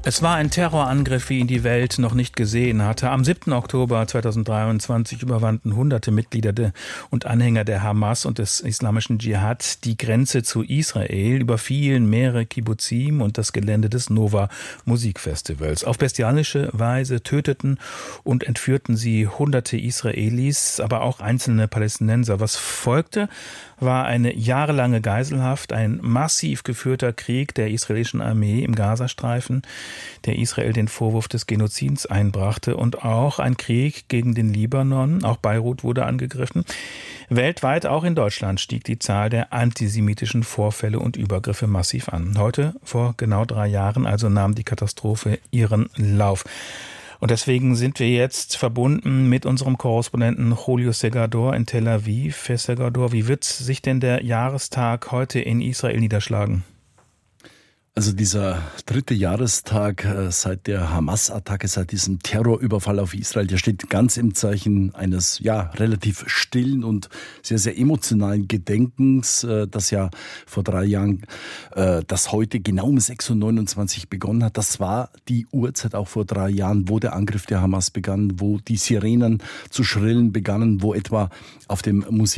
Es war ein Terrorangriff, wie ihn die Welt noch nicht gesehen hatte. Am 7. Oktober 2023 überwanden hunderte Mitglieder und Anhänger der Hamas und des islamischen Dschihad die Grenze zu Israel, überfielen mehrere Kibbuzim und das Gelände des Nova Musikfestivals. Auf bestialische Weise töteten und entführten sie hunderte Israelis, aber auch einzelne Palästinenser. Was folgte, war eine jahrelange Geiselhaft, ein massiv geführter Krieg der israelischen Armee im Gazastreifen, der Israel den Vorwurf des Genozids einbrachte, und auch ein Krieg gegen den Libanon. Auch Beirut wurde angegriffen. Weltweit, auch in Deutschland, stieg die Zahl der antisemitischen Vorfälle und Übergriffe massiv an. Heute, vor genau 3 Jahren, also nahm die Katastrophe ihren Lauf. Und deswegen sind wir jetzt verbunden mit unserem Korrespondenten Julio Segador in Tel Aviv. Herr Segador, wie wird sich denn der Jahrestag heute in Israel niederschlagen? Also dieser 3. Jahrestag seit der Hamas-Attacke, seit diesem Terrorüberfall auf Israel, der steht ganz im Zeichen eines relativ stillen und sehr, sehr emotionalen Gedenkens, das ja vor 3 Jahren, das heute genau um 6:29 Uhr begonnen hat. Das war die Uhrzeit auch vor 3 Jahren, wo der Angriff der Hamas begann, wo die Sirenen zu schrillen begannen, wo etwa auf dem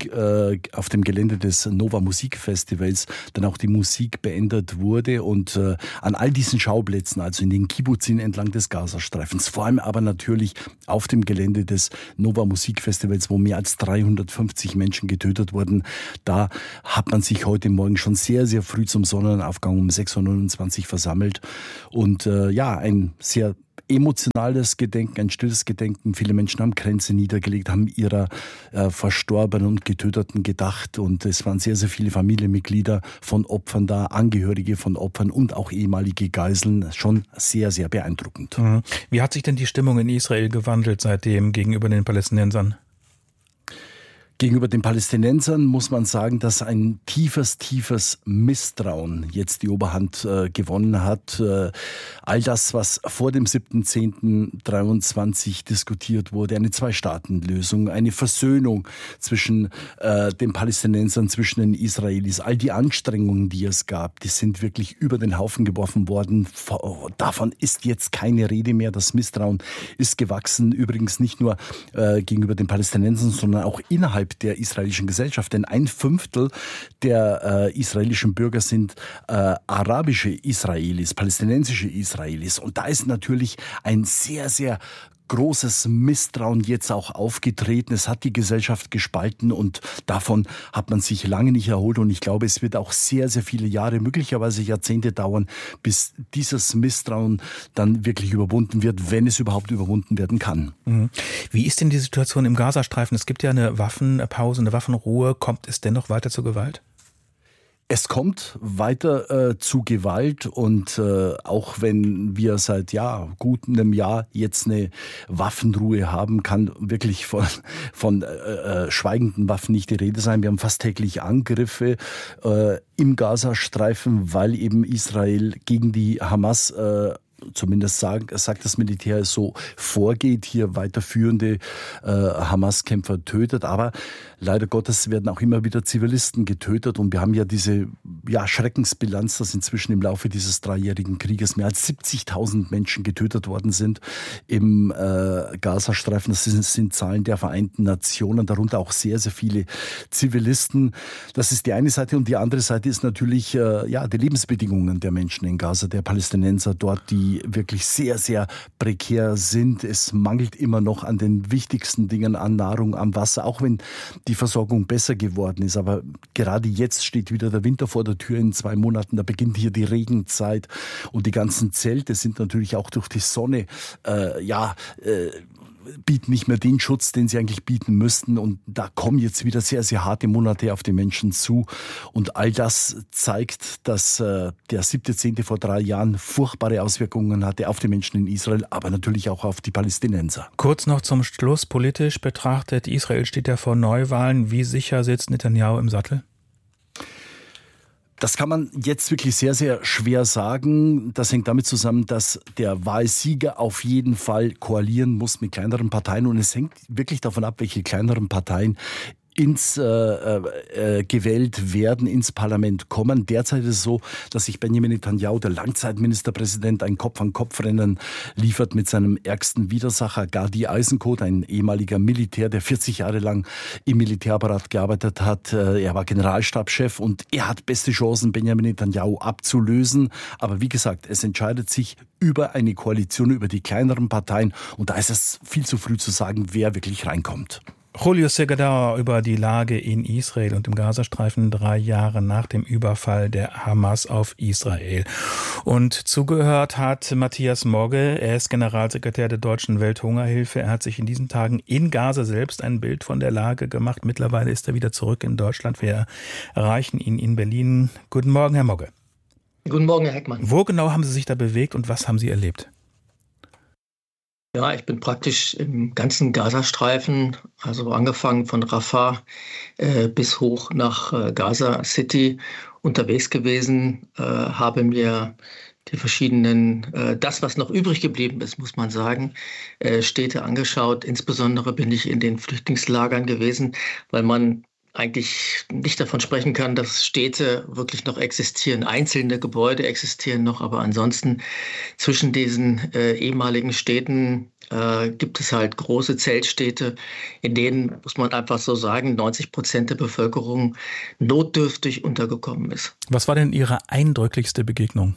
Gelände des Nova Musikfestivals dann auch die Musik beendet wurde. Und an all diesen Schauplätzen, also in den Kibbuzim entlang des Gazastreifens, vor allem aber natürlich auf dem Gelände des Nova Musikfestivals, wo mehr als 350 Menschen getötet wurden, da hat man sich heute Morgen schon sehr, sehr früh zum Sonnenaufgang um 6:29 Uhr versammelt. Und ein sehr emotionales Gedenken, ein stilles Gedenken. Viele Menschen haben Kränze niedergelegt, haben ihrer Verstorbenen und Getöteten gedacht, und es waren sehr, sehr viele Familienmitglieder von Opfern da, Angehörige von Opfern und auch ehemalige Geiseln. Schon sehr, sehr beeindruckend. Wie hat sich denn die Stimmung in Israel gewandelt seitdem gegenüber den Palästinensern? Gegenüber den Palästinensern muss man sagen, dass ein tiefes Misstrauen jetzt die Oberhand gewonnen hat. All das, was vor dem 7.10.23 diskutiert wurde, eine 2-Staaten-Lösung, eine Versöhnung zwischen den Palästinensern, zwischen den Israelis, all die Anstrengungen, die es gab, die sind wirklich über den Haufen geworfen worden. Davon ist jetzt keine Rede mehr. Das Misstrauen ist gewachsen. Übrigens nicht nur gegenüber den Palästinensern, sondern auch innerhalb der israelischen Gesellschaft. Denn 1/5 der israelischen Bürger sind arabische Israelis, palästinensische Israelis. Und da ist natürlich ein sehr, sehr großes Misstrauen jetzt auch aufgetreten. Es hat die Gesellschaft gespalten, und davon hat man sich lange nicht erholt. Und ich glaube, es wird auch sehr, sehr viele Jahre, möglicherweise Jahrzehnte dauern, bis dieses Misstrauen dann wirklich überwunden wird, wenn es überhaupt überwunden werden kann. Wie ist denn die Situation im Gazastreifen? Es gibt ja eine Waffenpause, eine Waffenruhe. Kommt es dennoch weiter zur Gewalt? Es kommt weiter zu Gewalt, und auch wenn wir seit gut einem Jahr jetzt eine Waffenruhe haben, kann wirklich von schweigenden Waffen nicht die Rede sein. Wir haben fast täglich Angriffe im Gazastreifen, weil eben Israel gegen die Hamas zumindest sagt das Militär, so vorgeht, hier weiterführende Hamas-Kämpfer tötet. Aber leider Gottes werden auch immer wieder Zivilisten getötet. Und wir haben ja diese Schreckensbilanz, dass inzwischen im Laufe dieses 3-jährigen Krieges mehr als 70.000 Menschen getötet worden sind im Gazastreifen. Das sind Zahlen der Vereinten Nationen, darunter auch sehr, sehr viele Zivilisten. Das ist die eine Seite. Und die andere Seite ist natürlich die Lebensbedingungen der Menschen in Gaza, der Palästinenser dort, die wirklich sehr, sehr prekär sind. Es mangelt immer noch an den wichtigsten Dingen, an Nahrung, am Wasser, auch wenn die Versorgung besser geworden ist. Aber gerade jetzt steht wieder der Winter vor der Tür. In 2 Monaten, da beginnt hier die Regenzeit. Und die ganzen Zelte sind natürlich auch durch die Sonne bieten nicht mehr den Schutz, den sie eigentlich bieten müssten. Und da kommen jetzt wieder sehr, sehr harte Monate auf die Menschen zu. Und all das zeigt, dass der 7.10. vor 3 Jahren furchtbare Auswirkungen hatte auf die Menschen in Israel, aber natürlich auch auf die Palästinenser. Kurz noch zum Schluss, politisch betrachtet, Israel steht ja vor Neuwahlen. Wie sicher sitzt Netanyahu im Sattel? Das kann man jetzt wirklich sehr, sehr schwer sagen. Das hängt damit zusammen, dass der Wahlsieger auf jeden Fall koalieren muss mit kleineren Parteien. Und es hängt wirklich davon ab, welche kleineren Parteien gewählt werden, ins Parlament kommen. Derzeit ist es so, dass sich Benjamin Netanyahu, der Langzeitministerpräsident, ein Kopf-an-Kopf-Rennen liefert mit seinem ärgsten Widersacher Gadi Eisenkot, ein ehemaliger Militär, der 40 Jahre lang im Militärapparat gearbeitet hat. Er war Generalstabschef und er hat beste Chancen, Benjamin Netanyahu abzulösen. Aber wie gesagt, es entscheidet sich über eine Koalition, über die kleineren Parteien. Und da ist es viel zu früh zu sagen, wer wirklich reinkommt. Julio Segador über die Lage in Israel und im Gazastreifen 3 Jahre nach dem Überfall der Hamas auf Israel. Und zugehört hat Matthias Mogge, er ist Generalsekretär der Deutschen Welthungerhilfe. Er hat sich in diesen Tagen in Gaza selbst ein Bild von der Lage gemacht. Mittlerweile ist er wieder zurück in Deutschland. Wir erreichen ihn in Berlin. Guten Morgen, Herr Mogge. Guten Morgen, Herr Heckmann. Wo genau haben Sie sich da bewegt und was haben Sie erlebt? Ja, ich bin praktisch im ganzen Gazastreifen, also angefangen von Rafah bis hoch nach Gaza City unterwegs gewesen, habe mir die verschiedenen, das was noch übrig geblieben ist, muss man sagen, Städte angeschaut. Insbesondere bin ich in den Flüchtlingslagern gewesen, weil man eigentlich nicht davon sprechen kann, dass Städte wirklich noch existieren. Einzelne Gebäude existieren noch, aber ansonsten zwischen diesen ehemaligen Städten gibt es halt große Zeltstädte, in denen, muss man einfach so sagen, 90% der Bevölkerung notdürftig untergekommen ist. Was war denn Ihre eindrücklichste Begegnung?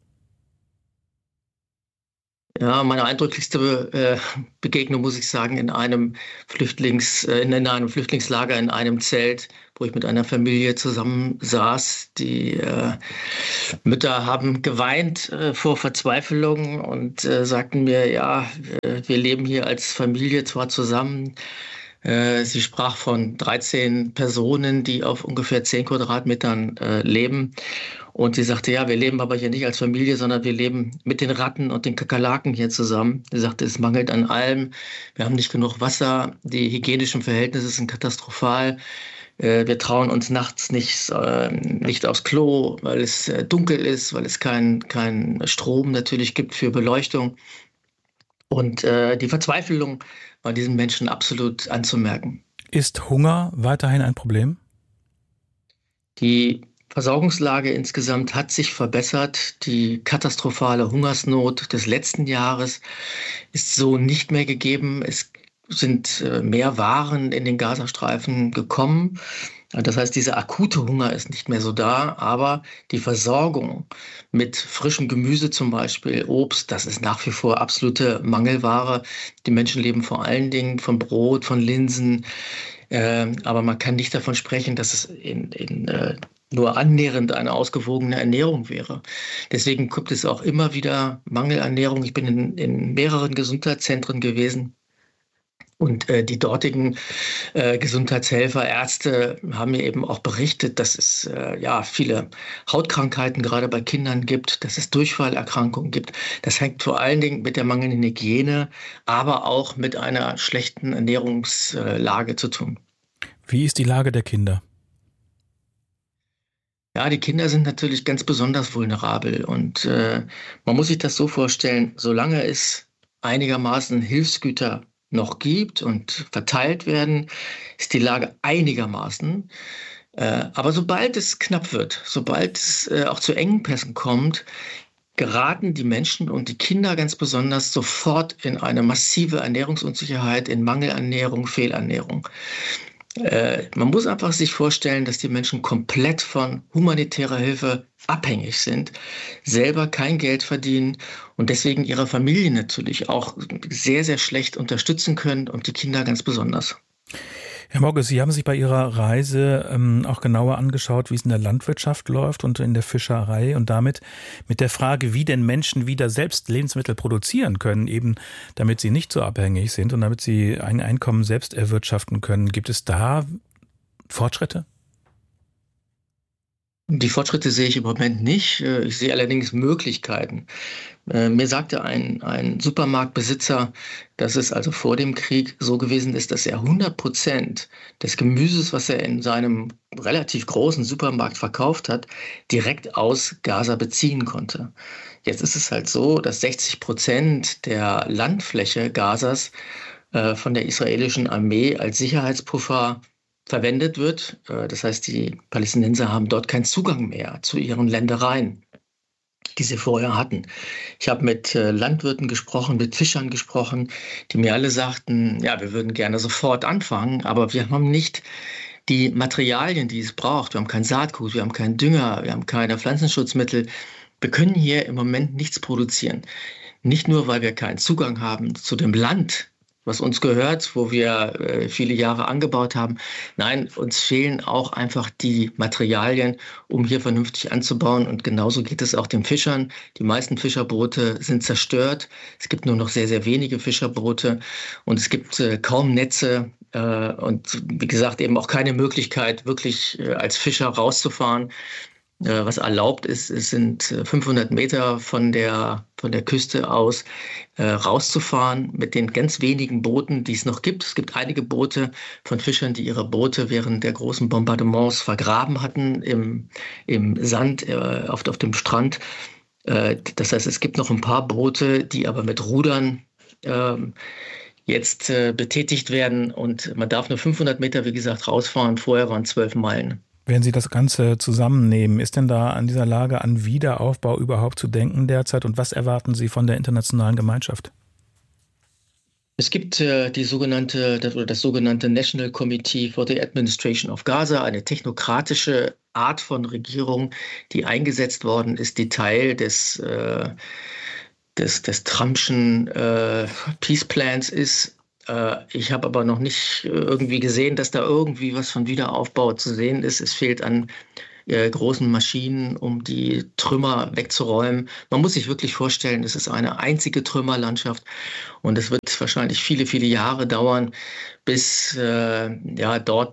Ja, meine eindrücklichste Begegnung, muss ich sagen, in einem Flüchtlingslager, in einem Zelt, wo ich mit einer Familie zusammen saß. Die Mütter haben geweint vor Verzweiflung und sagten mir, ja, wir leben hier als Familie zwar zusammen. Sie sprach von 13 Personen, die auf ungefähr 10 Quadratmetern leben. Und sie sagte, ja, wir leben aber hier nicht als Familie, sondern wir leben mit den Ratten und den Kakerlaken hier zusammen. Sie sagte, es mangelt an allem. Wir haben nicht genug Wasser. Die hygienischen Verhältnisse sind katastrophal. Wir trauen uns nachts nicht aufs Klo, weil es dunkel ist, weil es kein Strom natürlich gibt für Beleuchtung. Und die Verzweiflung war diesen Menschen absolut anzumerken. Ist Hunger weiterhin ein Problem? Die Versorgungslage insgesamt hat sich verbessert. Die katastrophale Hungersnot des letzten Jahres ist so nicht mehr gegeben. Es sind mehr Waren in den Gazastreifen gekommen. Das heißt, dieser akute Hunger ist nicht mehr so da, aber die Versorgung mit frischem Gemüse zum Beispiel, Obst, das ist nach wie vor absolute Mangelware. Die Menschen leben vor allen Dingen von Brot, von Linsen, aber man kann nicht davon sprechen, dass es nur annähernd eine ausgewogene Ernährung wäre. Deswegen gibt es auch immer wieder Mangelernährung. Ich bin in mehreren Gesundheitszentren gewesen. Und die dortigen Gesundheitshelfer, Ärzte haben mir eben auch berichtet, dass es viele Hautkrankheiten gerade bei Kindern gibt, dass es Durchfallerkrankungen gibt. Das hängt vor allen Dingen mit der mangelnden Hygiene, aber auch mit einer schlechten Ernährungslage zu tun. Wie ist die Lage der Kinder? Ja, die Kinder sind natürlich ganz besonders vulnerabel. Und man muss sich das so vorstellen, solange es einigermaßen Hilfsgüter noch gibt und verteilt werden, ist die Lage einigermaßen. Aber sobald es knapp wird, sobald es auch zu Engpässen kommt, geraten die Menschen und die Kinder ganz besonders sofort in eine massive Ernährungsunsicherheit, in Mangelernährung, Fehlernährung. Man muss einfach sich vorstellen, dass die Menschen komplett von humanitärer Hilfe abhängig sind, selber kein Geld verdienen und deswegen ihre Familien natürlich auch sehr, sehr schlecht unterstützen können und die Kinder ganz besonders. Herr Mogge, Sie haben sich bei Ihrer Reise auch genauer angeschaut, wie es in der Landwirtschaft läuft und in der Fischerei und damit mit der Frage, wie denn Menschen wieder selbst Lebensmittel produzieren können, eben damit sie nicht so abhängig sind und damit sie ein Einkommen selbst erwirtschaften können. Gibt es da Fortschritte? Die Fortschritte sehe ich im Moment nicht. Ich sehe allerdings Möglichkeiten. Mir sagte ein Supermarktbesitzer, dass es also vor dem Krieg so gewesen ist, dass er 100% des Gemüses, was er in seinem relativ großen Supermarkt verkauft hat, direkt aus Gaza beziehen konnte. Jetzt ist es halt so, dass 60% der Landfläche Gazas von der israelischen Armee als Sicherheitspuffer verwendet wird. Das heißt, die Palästinenser haben dort keinen Zugang mehr zu ihren Ländereien, die sie vorher hatten. Ich habe mit Landwirten gesprochen, mit Fischern gesprochen, die mir alle sagten, ja, wir würden gerne sofort anfangen, aber wir haben nicht die Materialien, die es braucht. Wir haben kein Saatgut, wir haben keinen Dünger, wir haben keine Pflanzenschutzmittel. Wir können hier im Moment nichts produzieren. Nicht nur, weil wir keinen Zugang haben zu dem Land, was uns gehört, wo wir viele Jahre angebaut haben. Nein, uns fehlen auch einfach die Materialien, um hier vernünftig anzubauen. Und genauso geht es auch den Fischern. Die meisten Fischerboote sind zerstört. Es gibt nur noch sehr, sehr wenige Fischerboote und es gibt kaum Netze. Und wie gesagt, eben auch keine Möglichkeit, wirklich als Fischer rauszufahren. Was erlaubt ist, es sind 500 Meter von der Küste aus rauszufahren mit den ganz wenigen Booten, die es noch gibt. Es gibt einige Boote von Fischern, die ihre Boote während der großen Bombardements vergraben hatten im Sand auf dem Strand. Das heißt, es gibt noch ein paar Boote, die aber mit Rudern jetzt betätigt werden. Und man darf nur 500 Meter, wie gesagt, rausfahren. Vorher waren 12 Meilen. Wenn Sie das Ganze zusammennehmen, ist denn da an dieser Lage an Wiederaufbau überhaupt zu denken derzeit? Und was erwarten Sie von der internationalen Gemeinschaft? Es gibt das sogenannte National Committee for the Administration of Gaza, eine technokratische Art von Regierung, die eingesetzt worden ist, die Teil des Trumpschen Peace Plans ist. Ich habe aber noch nicht irgendwie gesehen, dass da irgendwie was von Wiederaufbau zu sehen ist. Es fehlt an großen Maschinen, um die Trümmer wegzuräumen. Man muss sich wirklich vorstellen, es ist eine einzige Trümmerlandschaft und es wird wahrscheinlich viele, viele Jahre dauern, bis dort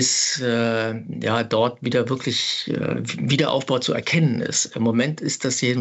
wieder wirklich Wiederaufbau zu erkennen ist. Im Moment ist das jedenfalls